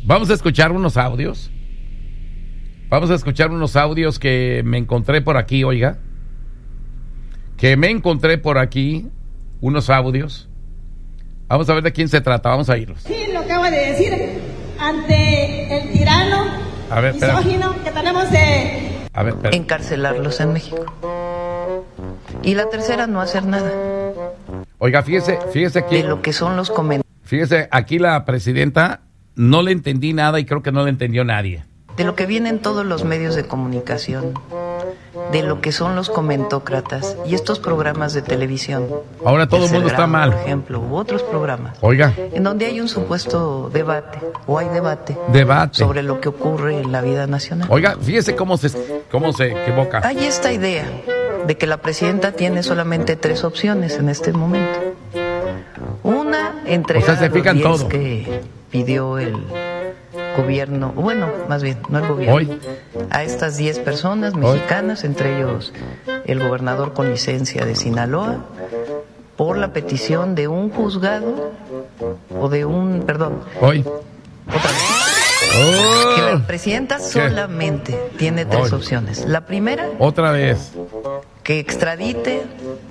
Vamos a escuchar unos audios. Vamos a escuchar unos audios que me encontré por aquí, oiga. Unos audios. Vamos a ver de quién se trata, vamos a irlos. Sí, lo acaba de decir ante el tirano misógino que tenemos de... A ver, encarcelarlos en México. Y la tercera, no hacer nada. Oiga, fíjese aquí. De lo que son los comentarios. Fíjese, aquí la presidenta no le entendí nada y creo que no le entendió nadie. De lo que vienen todos los medios de comunicación, de lo que son los comentócratas y estos programas de televisión. Ahora todo el mundo está mal. Por ejemplo, u otros programas. Oiga. En donde hay un supuesto debate, o hay debate. Sobre lo que ocurre en la vida nacional. Oiga, fíjese cómo se equivoca. Hay esta idea de que la presidenta tiene solamente 3 opciones en este momento. Una, entregar se fijan los 10 todo. que pidió el gobierno, bueno, más bien, no el gobierno, Hoy. a estas 10 personas mexicanas, entre ellos el gobernador con licencia de Sinaloa, por la petición de un juzgado, o de un, perdón, otra vez, que la presidenta solamente tiene 3 opciones. La primera, otra vez, que extradite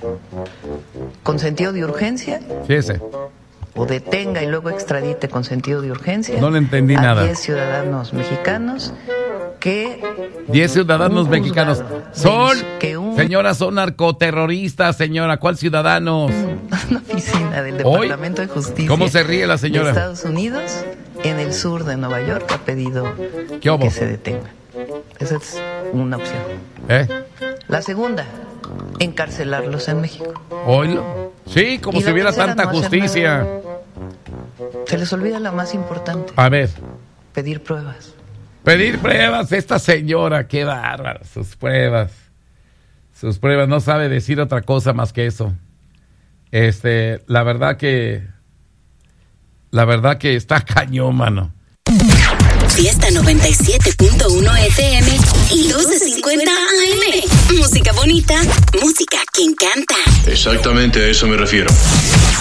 con sentido de urgencia. Fíjese. O detenga y luego extradite con sentido de urgencia. No le entendí a nada. 10 ciudadanos mexicanos que... 10 ciudadanos mexicanos. Señora, son narcoterroristas, señora. ¿Cuál ciudadanos? Una oficina del Departamento de Justicia. ¿Cómo se ríe la señora? De Estados Unidos, en el sur de Nueva York, ha pedido que se detenga. Esa es una opción. La segunda, encarcelarlos en México. Oílo. Sí, como si hubiera tanta justicia. Se les olvida la más importante. A ver. Pedir pruebas. Pedir pruebas, esta señora, qué bárbara. Sus pruebas, no sabe decir otra cosa más que eso. La verdad que está cañón, mano. Fiesta 97.1 FM y 1250 AM. Música bonita, música que encanta. Exactamente a eso me refiero.